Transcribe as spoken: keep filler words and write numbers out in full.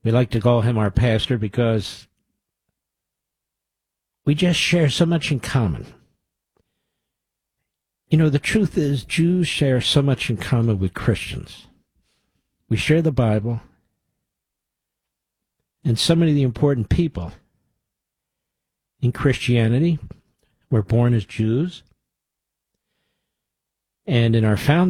We like to call him our pastor because we just share so much in common. You know, the truth is, Jews share so much in common with Christians. We share the Bible, and so many of the important people in Christianity were born as Jews. And in our founding